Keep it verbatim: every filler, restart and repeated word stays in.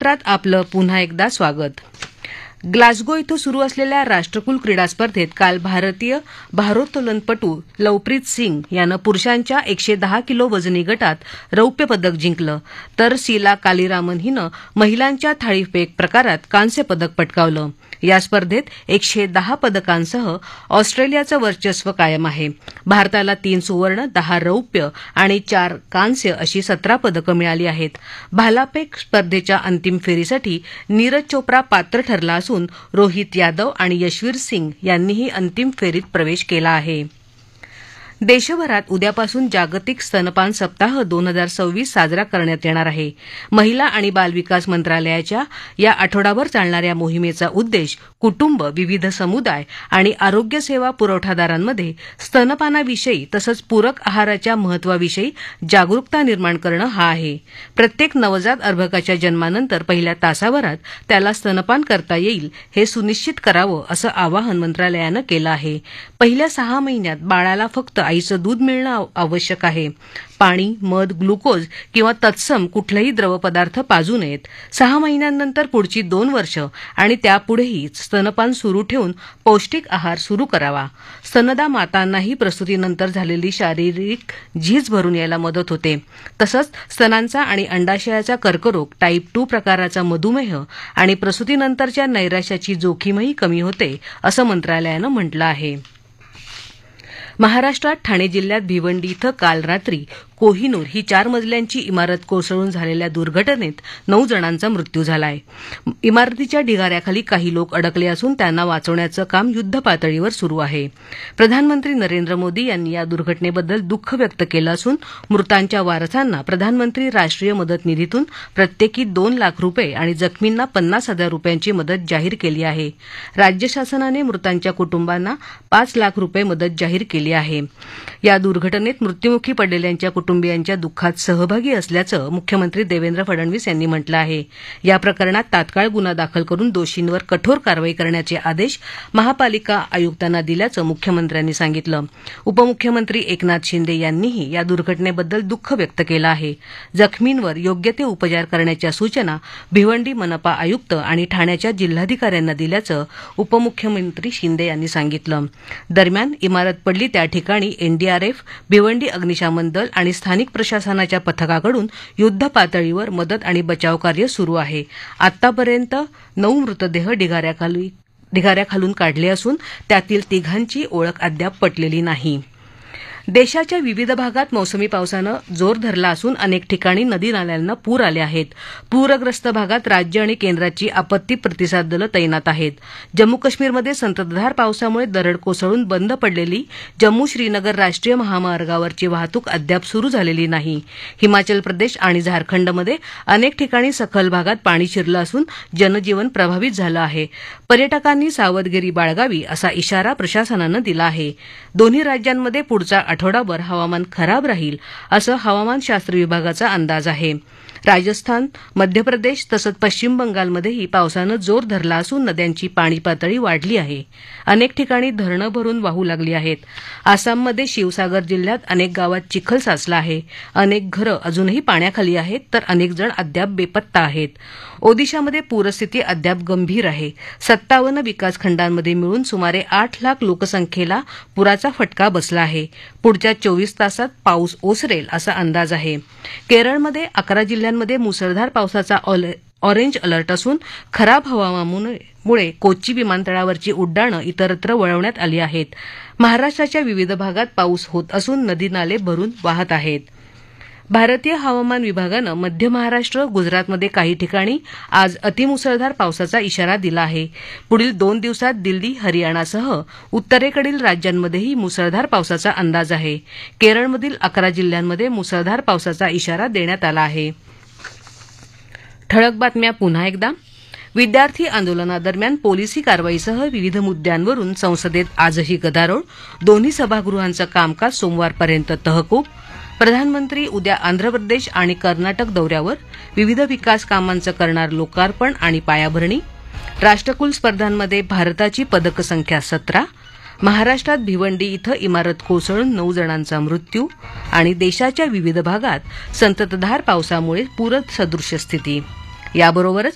वृत्तपत्रात आपलं पुन्हा एकदा स्वागत. ग्लासगो इथं सुरू असलेल्या राष्ट्रकुल क्रीडा स्पर्धेत काल भारतीय भारोत्तोलनपटू लवप्रीत सिंग यानं पुरुषांच्या एकशे दहा किलो वजनी गटात रौप्य पदक जिंकलं, तर सीला कालीरामन हिनं महिलांच्या थाळीफेक प्रकारात कांस्य पदक पटकावलं. या स्पर्धेत एकशे दहा पदकांसह ऑस्ट्रेलियाचं वर्चस्व कायम आहे. भारताला तीन सुवर्ण, दहा रौप्य आणि चार कांस्य अशी सतरा पदकं मिळाली आहेत. भालाफेक स्पर्धेच्या अंतिम फेरीसाठी नीरज चोप्रा पात्र ठरला असून रोहित यादव आणि यशवीर सिंग यांनीही अंतिम फेरीत प्रवेश केला आहे. देशभरात उद्यापासून जागतिक स्तनपान सप्ताह दोन हजार सव्वीस साजरा करण्यात येणार आहे. महिला आणि बालविकास मंत्रालयाच्या या आठवडाभर चालणाऱ्या मोहिमेचा उद्देश कुटुंब, विविध समुदाय आणि आरोग्य सेवा पुरवठादारांमध्ये स्तनपानाविषयी तसंच पूरक आहाराच्या महत्वाविषयी जागरूकता निर्माण करणं हा आहे. प्रत्येक नवजात अर्भकाच्या जन्मानंतर पहिल्या तासाभरात त्याला स्तनपान करता येईल हे सुनिश्चित करावं असं आवाहन मंत्रालयानं केलं आहे. पहिल्या सहा महिन्यात बाळाला फक्त आईचं दूध मिळणं आवश्यक आहे. पाणी, मध, ग्लुकोज किंवा तत्सम कुठलेही द्रवपदार्थ पाजू नयेत. सहा महिन्यांनंतर पुढची दोन वर्ष आणि त्यापुढेही स्तनपान सुरू ठेवून पौष्टिक आहार सुरू करावा. स्तनदा मातांनाही प्रसूतीनंतर झालेली शारीरिक झीज भरून यायला मदत होते. तसंच स्तनांचा आणि अंडाशयाचा कर्करोग, टाईप टू प्रकाराचा मधुमेह आणि प्रसूतीनंतरच्या नैराश्याची जोखीमही कमी होते असं मंत्रालयानं म्हटलं आहे. महाराष्ट्रात ठाणे जिल्ह्यात भिवंडी इथं काल रात्री कोहिनूर ही चार मजल्यांची इमारत कोसळून झालेल्या दुर्घटनेत नऊ जणांचा मृत्यू झालाय. इमारतीच्या ढिगाऱ्याखाली काही लोक अडकले असून त्यांना वाचवण्याचं काम युद्धपातळीवर सुरू आहे. प्रधानमंत्री नरेंद्र मोदी यांनी या दुर्घटनेबद्दल दुःख व्यक्त केलं असून मृतांच्या वारसांना प्रधानमंत्री राष्ट्रीय मदत निधीतून प्रत्येकी दोन लाख रुपये आणि जखमींना पन्नास हजार रुपयांची मदत जाहीर केली आहे. राज्य शासनाने मृतांच्या कुटुंबांना पाच लाख रुपये मदत जाहीर केली आहे. या दुर्घटनेत मृत्युमुखी पडलेल्यांच्या कुटुंबियांच्या दुःखात सहभागी असल्याचं मुख्यमंत्री देवेंद्र फडणवीस यांनी म्हटलं आहे. या प्रकरणात तात्काळ गुन्हा दाखल करून दोषींवर कठोर कारवाई करण्याचे आदेश महापालिका आयुक्तांना दिल्याचं मुख्यमंत्र्यांनी सांगितलं. उपमुख्यमंत्री एकनाथ शिंदे यांनीही या दुर्घटनेबद्दल दुःख व्यक्त केलं आहे. जखमींवर योग्य ते उपचार करण्याच्या सूचना भिवंडी मनपा आयुक्त आणि ठाण्याच्या जिल्हाधिकाऱ्यांना दिल्याचं उपमुख्यमंत्री शिंदे यांनी सांगितलं. दरम्यान इमारत पडली त्या ठिकाणी एनडीआरएफ, भिवंडी अग्निशमन दल आणि स्थानिक प्रशासनाच्या पथकाकडून युद्धपातळीवर मदत आणि बचाव कार्य सुरू आहे. आतापर्यंत नऊ मृतदेह ढिगाऱ्याखाली ढिगाऱ्याखालून काढले असून त्यातील तिघांची ओळख अद्याप पटलेली नाही. देशाच्या विविध भागात मोसमी पावसानं जोर धरला असून अनेक ठिकाणी नदी नाल्यांना पूर आले आहेत. पूरग्रस्त भागात राज्य आणि केंद्राची आपत्ती प्रतिसाद दलं तैनात आहेत. जम्मू काश्मीरमध्ये संततधार पावसामुळे दरड कोसळून बंद पडलेली जम्मू श्रीनगर राष्ट्रीय महामार्गावरची वाहतूक अद्याप सुरू झालेली नाही. हिमाचल प्रदेश आणि झारखंडमध्ये अनेक ठिकाणी सखल भागात पाणी शिरलं असून जनजीवन प्रभावित झालं आहे. पर्यटकांनी सावधगिरी बाळगावी असा इशारा प्रशासनानं दिला आहे. दोन्ही राज्यांमध्ये पुढचा आठवडाभर हवामान खराब राहील असं हवामानशास्त्र विभागाचा अंदाज आहे. राजस्थान, मध्य प्रदेश तसंच पश्चिम बंगालमध्येही पावसानं जोर धरला असून नद्यांची पाणी पातळी वाढली आहे. अनेक ठिकाणी धरणं भरून वाहू लागली आहेत. आसाममध्ये शिवसागर जिल्ह्यात अनेक गावात चिखल साचला आहे. अनेक घरं अजूनही पाण्याखाली आहेत, तर अनेक जण अद्याप बेपत्ता आहेत. ओदिशामध्ये पूरस्थिती अद्याप गंभीर आहे. सत्तावन्न विकासखंडांमध्ये मिळून सुमारे आठ लाख लोकसंख्येला पुराचा फटका बसला आहे. पुढच्या चोवीस तासात पाऊस ओसरेल असा अंदाज आहे. केरळमध्ये अकरा जिल्ह्यांमध्ये मुसळधार पावसाचा ऑरेंज अलर्ट असून खराब हवामानामुळे कोची विमानतळावरची उड्डाणं इतरत्र वळवण्यात आली आहेत. महाराष्ट्राच्या विविध भागात पाऊस होत असून नदी नाले भरून वाहत आहेत. भारतीय हवामान विभागानं मध्य महाराष्ट्र, गुजरातमध्ये काही ठिकाणी आज अतिमुसळधार पावसाचा इशारा दिला आहे. पुढील दोन दिवसात दिल्ली, हरियाणासह उत्तरेकडील राज्यांमध्येही मुसळधार पावसाचा अंदाज आहे. केरळमधील अकरा जिल्ह्यांमध्ये मुसळधार पावसाचा इशारा देण्यात आला आहे. ठळक बातम्या पुन्हा एकदा. विद्यार्थी आंदोलनादरम्यान पोलिसी कारवाईसह विविध मुद्द्यांवरून संसदेत आजही गदारोळ. दोन्ही सभागृहांचं कामकाज सोमवारपर्यंत तहकूब. प्रधानमंत्री उद्या आंध्र प्रदेश आणि कर्नाटक दौऱ्यावर. विविध विकास कामांचं करणार लोकार्पण आणि पायाभरणी. राष्ट्रकुल स्पर्धांमध्ये भारताची पदक संख्या सतरा. महाराष्ट्रात भिवंडी इथं इमारत कोसळून नऊ जणांचा मृत्यू. आणि देशाच्या विविध भागात संततधार पावसामुळे पूरसदृश्य स्थिती. याबरोबरच